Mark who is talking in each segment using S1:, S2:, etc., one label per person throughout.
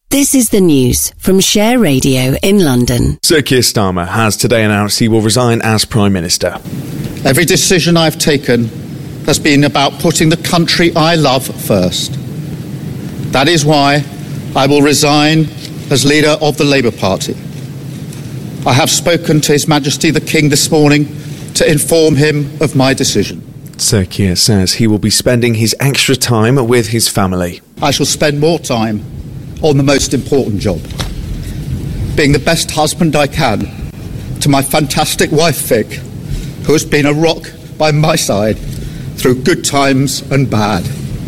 S1: This is the news from Share Radio in London.
S2: Sir Keir Starmer has today announced he will resign as Prime Minister.
S3: Every decision I've taken has been about putting the country I love first. That is why I will resign as leader of the Labour Party. I have spoken to His Majesty the King this morning to inform him of my decision.
S2: Sir Keir says he will be spending his extra time with his family.
S3: I shall spend more time on the most important job, being the best husband I can to my fantastic wife Vic, who has been a rock by my side through good times and bad,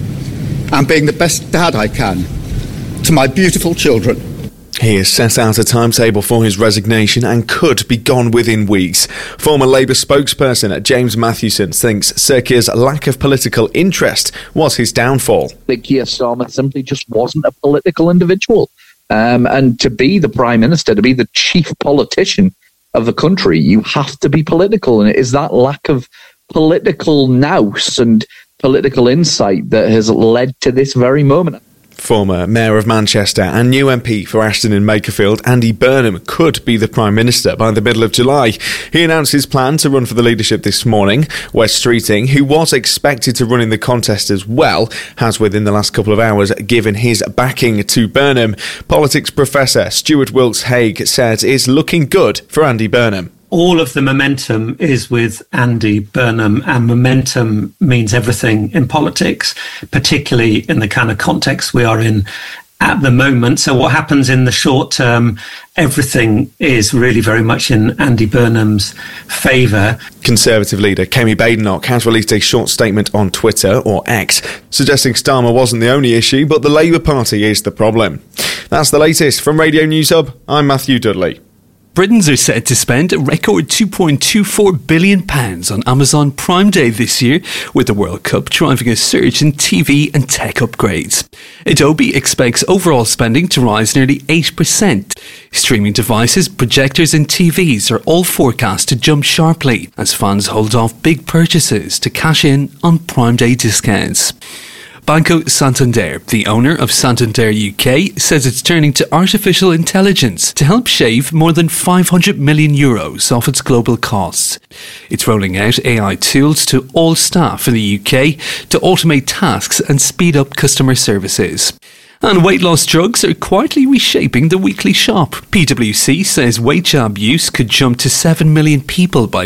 S3: and being the best dad I can to my beautiful children.
S2: He has set out a timetable for his resignation and could be gone within weeks. Former Labour spokesperson James Mathewson thinks Sir Keir's lack of political interest was his downfall.
S4: Keir Starmer simply just wasn't a political individual. And to be the Prime Minister, to be the chief politician of the country, you have to be political. And it is that lack of political nous and political insight that has led to this very moment.
S2: Former Mayor of Manchester and new MP for Ashton and Makerfield, Andy Burnham, could be the Prime Minister by the middle of July. He announced his plan to run for the leadership this morning. Wes Streeting, who was expected to run in the contest as well, has within the last couple of hours given his backing to Burnham. Politics professor Stuart Wilkes-Hague says it's looking good for Andy Burnham.
S5: All of the momentum is with Andy Burnham, and momentum means everything in politics, particularly in the kind of context we are in at the moment. So what happens in the short term, everything is really very much in Andy Burnham's favour. Conservative leader Kemi Badenoch has released a short statement on Twitter, or X, suggesting Starmer wasn't the only issue, but the Labour Party is the problem. That's the latest from Radio News Hub. I'm Matthew Dudley.
S6: Britons are set to spend a record £2.24 billion on Amazon Prime Day this year, with the World Cup driving a surge in TV and tech upgrades. Adobe expects overall spending to rise nearly 8%. Streaming devices, projectors and TVs are all forecast to jump sharply as fans hold off big purchases to cash in on Prime Day discounts. Banco Santander, the owner of Santander UK, says it's turning to artificial intelligence to help shave more than €500 million off its global costs. It's rolling out AI tools to all staff in the UK to automate tasks and speed up customer services. And weight loss drugs are quietly reshaping the weekly shop. PwC says weight jab use could jump to 7 million people by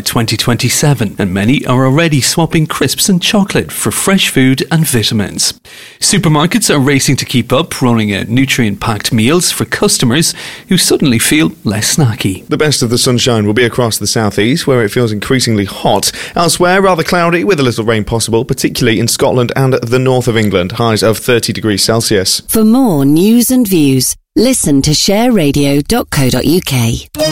S6: 2027, and many are already swapping crisps and chocolate for fresh food and vitamins. Supermarkets are racing to keep up, rolling out nutrient-packed meals for customers who suddenly feel less snacky.
S2: The best of the sunshine will be across the southeast, where it feels increasingly hot. Elsewhere, rather cloudy with a little rain possible, particularly in Scotland and the north of England, highs of 30 degrees Celsius.
S1: For more news and views, listen to shareradio.co.uk.